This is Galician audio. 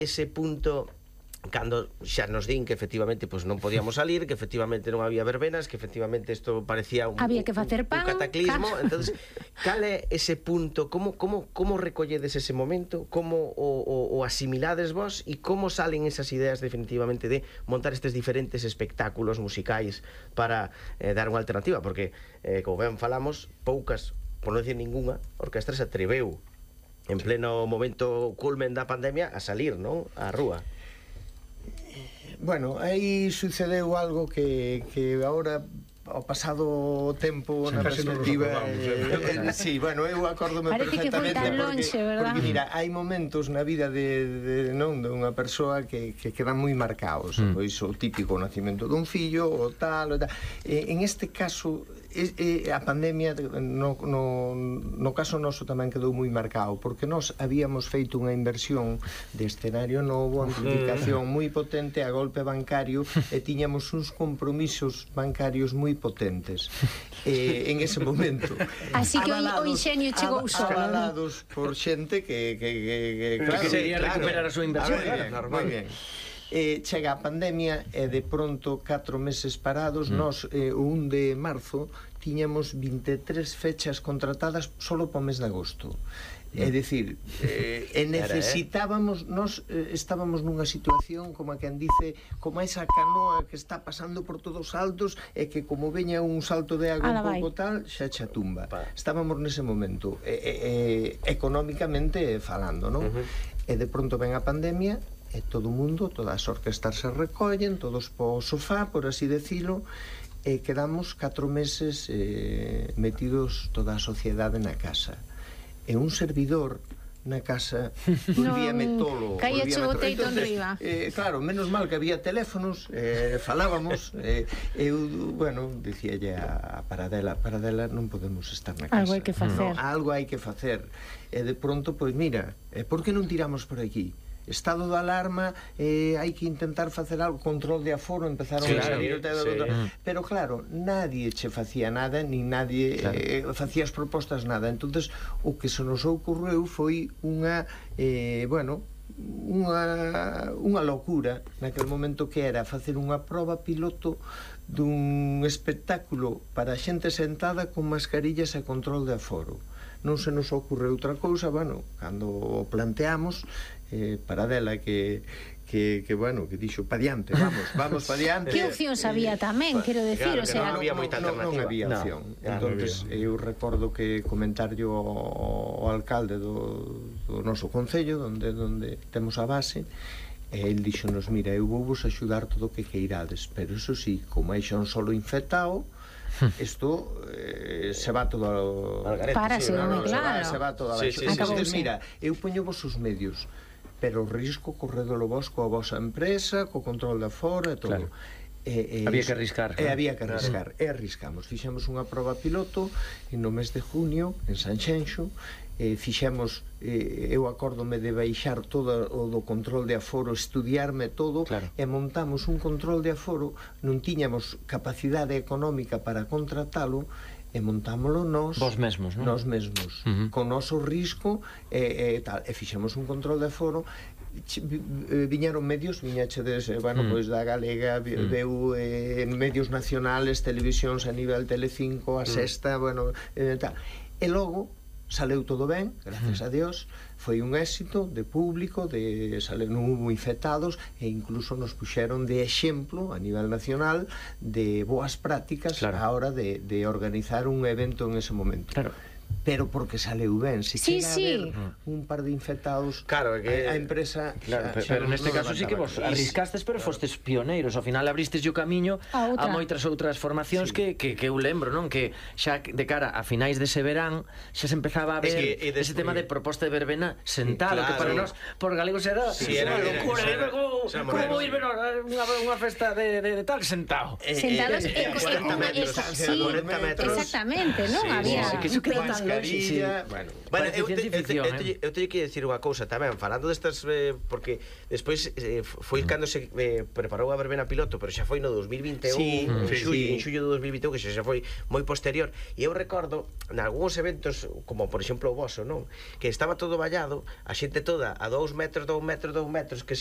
ese punto cando xa nos din que efectivamente pois non podíamos salir, que efectivamente non había verbenas, que efectivamente isto parecía había que facer pan, un cataclismo, entonces cal é ese punto, como recolledes ese momento, como o asimilades vos e como salen esas ideas definitivamente de montar estes diferentes espectáculos musicais para dar unha alternativa, porque como ben falamos, poucas, por non dicir ningunha, orquestra se atreveu en pleno momento culmen da pandemia a salir, non? Á rúa. Bueno, aí sucedeu algo que agora ao pasado tempo na perspectiva sí, bueno, eu acórdome perfectamente porque mira, hai momentos na vida de unha persoa que quedan moi marcados, pois o típico nacimento dun fillo, o tal, en este caso a pandemia no caso noso tamén quedou moi marcado porque nós habíamos feito unha inversión de escenario novo, amplificación moi potente a golpe bancario e tiñamos uns compromisos bancarios moi potentes en ese momento así que o inxenio chegou só avalados por xente que quería recuperar a súa inversión, moi ben. Chega a pandemia e de pronto 4 meses parados nós o 1 de marzo tiñamos 23 fechas contratadas solo para o mes de agosto. É dicir, necesitábamos, nós estábamos nunha situación como a quen dice, como esa canoa que está pasando por todos os altos e que como veña un salto de agua un pouco tal, xa xa tumba. Estábamos nese momento económicamente falando, non? E de pronto ven a pandemia e todo o mundo, todas as orquestas se recollen, todos po sofá, por así decilo, e quedamos 4 meses metidos toda a sociedade na casa. E un servidor na casa volvíame tolo, caía o teito enriba. Claro, menos mal que había teléfonos, falábamos, eu, bueno, dicíalle a Paradela, non podemos estar na casa. Algo hai que facer. Algo hai que facer. E de pronto, pois mira, por que non tiramos por aquí? Estado de alarma, hai que intentar facer algo, control de aforo, empezaron a salir pero claro, nadie che facía nada, nin nadie facía as propostas nada, entonces o que se nos ocorreu foi unha unha locura naquele momento que era facer unha proba piloto dun espectáculo para xente sentada con mascarillas e control de aforo. Non se nos ocorreu outra cousa, bueno, cando o planteamos, Paradela que dixo pa diante, vamos pa diante. Que opcións había tamén, quero decir, o sea, non había moita alternativa. Non había opción. Entonces, eu recordo que comentarlle ao alcalde do noso concello, onde temos a base, e el dixonos, mira, eu vou vos axudar todo o que queirades, pero eso sí, como hai xa un solo infectado, isto se va todo párase, claro, se va todo entonces, mira, eu poño vos os medios, pero o risco corredolo vos coa vosa empresa, co control de aforo e todo. Había que arriscar. Había que arriscar. E arriscamos. Fixemos unha proba piloto no mes de junio en Sanxenxo. Fixemos, eu acórdome de baixar todo o do control de aforo, estudiarme todo, e montamos un control de aforo. Non tiñamos capacidade económica para contratalo, e montámoslo nós mesmos, con noso risco e tal, e fixemos un control de aforo. Viñeron medios, viñachedes, pois da Galega, veu medios nacionales, televisións a nivel Telecinco, a Sexta, tal, e logo saleu todo ben, gracias a Dios, foi un éxito de público, non hubo infectados, e incluso nos puxeron de exemplo a nivel nacional de boas prácticas a hora de organizar un evento en ese momento. Pero porque saleu ben, se chega a haber un par de infectados, a empresa pero neste caso sí que vos arriscastes, pero fostes pioneiros, ao final abristes o camiño a moitas outras formacións que eu lembro, non? Que xa de cara a finais dese verán xa se empezaba a ver ese tema de proposta de verbena sentado, que para nós, por galegos era unha locura, como vou ir ver unha festa de tal sentado sentados 40 metros, exactamente, non? Había mascarilla... Bueno, eu teño que dicir unha cousa tamén, falando destas, porque despois foi cando se preparou a verbena piloto, pero xa foi no 2021, en xullo do 2021, que xa foi moi posterior, e eu recordo nalgúns eventos, como por exemplo o voso, non? Que estaba todo vallado, a xente toda a 2 metros, que